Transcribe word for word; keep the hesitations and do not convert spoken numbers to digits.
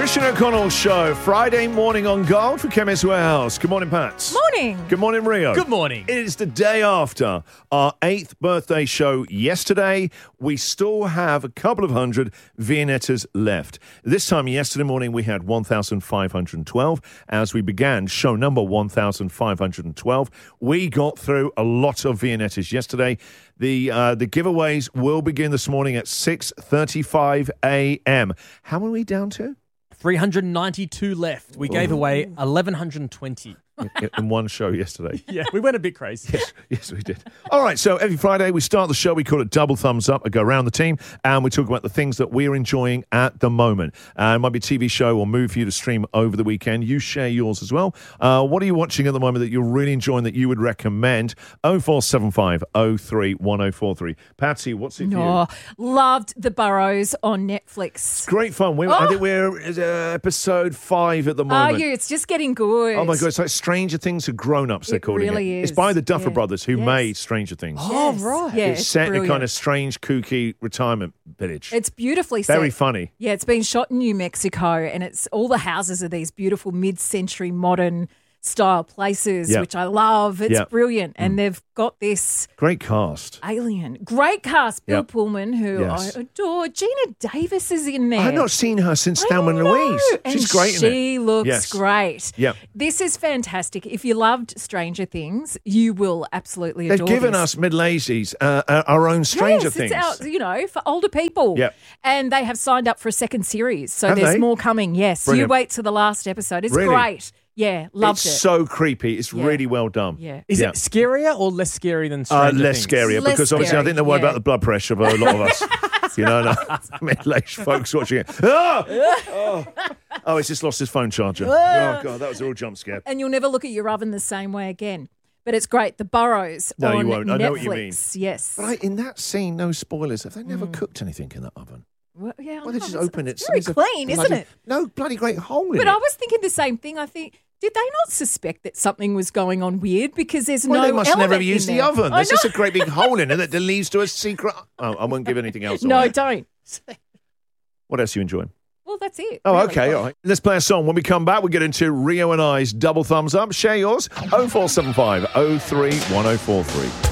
Christian O'Connell Show, Friday morning on Gold for Chemist Warehouse. Good morning, Pat. Morning. Good morning, Rio. Good morning. It is the day after our eighth birthday show yesterday. We still have a couple of hundred Viennettas left. This time yesterday morning, we had one thousand five hundred twelve. As we began show number one thousand five hundred twelve, we got through a lot of Viennettas yesterday. The uh, the giveaways will begin this morning at six thirty-five a.m. How many are we down to? three hundred ninety-two left. We gave away eleven twenty. in, in one show yesterday. Yeah, we went a bit crazy. Yes, yes, we did. All right, so every Friday we start the show. We call it Double Thumbs Up. I go around the team and we talk about the things that we're enjoying at the moment. Uh, it might be a T V show or movie for you to stream over the weekend. You share yours as well. Uh, what are you watching at the moment that you're really enjoying that you would recommend? oh four seven five oh three one oh four three. Patsy, what's it for Oh, you? loved The Burrows on Netflix. Great fun. We, Oh. I think we're uh, episode five at the Are moment. you? It's just getting good. Oh my God, it's like Stranger Things for grown-ups, they're It calling really it. is. It's by the Duffer Yeah. Brothers who Yes. made Stranger Things. Oh, Yes. right. Yeah, it's, it's set in a brilliant. kind of strange, kooky retirement village. It's beautifully set. Very funny. Yeah, it's been shot in New Mexico, and it's all the houses are these beautiful mid-century modern style places, Yep. which I love. It's Yep. brilliant, and they've got this Great cast. alien, great cast. Bill Yep. Pullman, who Yes. I adore. Gina Davis is in there. I've not seen her since I Thelma and know. Louise. And She's great in it. She looks Yes. great. Yep. This is fantastic. If you loved Stranger Things, you will absolutely They've adore given this. us middle-agedies uh, uh, our own Stranger yes, Things. it's out, you know, for older people. Yep. And they have signed up for a second series. So Have there's they? more coming. Yes. Brilliant. You wait to the last episode. It's Really? great. Yeah, loved it's it. so creepy. It's Yeah. really well done. Yeah. Is Yeah. it scarier or less scary than Uh, Stranger less Things? scarier Less because obviously I scary, think they're worried yeah. about the blood pressure of a lot of us. You know, no, middle-aged folks watching it. Oh! oh, oh, he's just lost his phone charger. Oh God, that was a real jump scare. And you'll never look at your oven the same way again. But it's great. The Burrows No, on you won't. I Netflix. know what you mean. Yes. But I, in that scene, no spoilers. Have they never cooked anything in that oven? Well, yeah, Well, they just Oh, it's- open it. it's very There's a clean, isn't bloody- it? No, bloody great hole in But it. I was thinking the same thing. I think, did they not suspect that something was going on weird because there's Well, no they must never element have used in the there? oven. I There's just know. a great big hole in it that leads to a secret. Oh, I won't give anything else No, away. don't. What else are you enjoying? Well, that's it. Oh, really. okay, all right. Let's play a song. When we come back, we get into Rio and I's Double Thumbs Up. Share yours. oh four seven five oh three one oh four three.